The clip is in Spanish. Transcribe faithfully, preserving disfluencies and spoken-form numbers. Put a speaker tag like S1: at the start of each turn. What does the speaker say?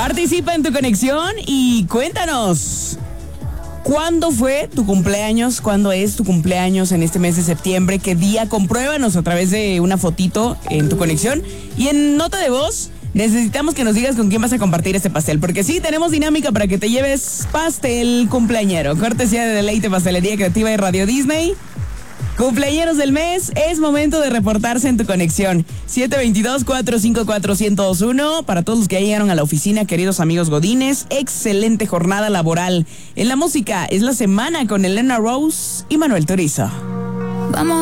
S1: Participa en tu conexión y cuéntanos. ¿Cuándo fue tu cumpleaños? ¿Cuándo es tu cumpleaños en este mes de septiembre? ¿Qué día? Compruébanos a través de una fotito en tu conexión. Y en nota de voz, necesitamos que nos digas con quién vas a compartir este pastel. Porque sí, tenemos dinámica para que te lleves pastel cumpleañero. Cortesía de Deleite Pastelería Creativa y Radio Disney. Cumpleañeros del mes, es momento de reportarse en tu conexión. siete dos dos, cuatro cinco cuatro, uno cero dos uno. Para todos los que ya llegaron a la oficina, queridos amigos godines, excelente jornada laboral. En la música es La Semana con Elena Rose y Manuel Turizo.
S2: Vamos